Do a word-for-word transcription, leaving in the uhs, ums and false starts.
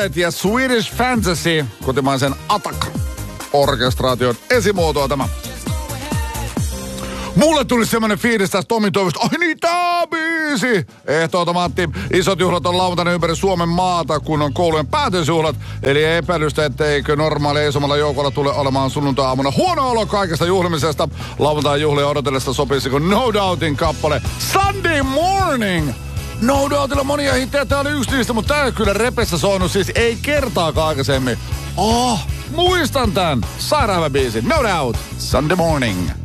Bullet ja Swedish Fantasy, kotimaisen Attack-orkestraation esimuotoa tämä. Mulle tuli semmonen fiilis tästä Tomin toivosta. Ai niin, tää biisi! Ehtoota Matti, isot juhlat on lauantaina ympäri Suomen maata, kun on koulujen päätösjuhlat. Eli ei epäilystä, etteikö normaali isommalla joukolla tule olemaan sunnuntai-aamuna huono olo kaikesta juhlimisesta. Lauantain juhlia odotellessa sopisiko No Doubtin kappale Sunday Morning. No Doubtilla monia hittejä, tää oli yksi niistä, mutta tää kyllä repessä soinut siis ei kertaakaan aikaisemmin. Oh, muistan tän! Sairaan hyvä biisi. No Doubt, Sunday Morning.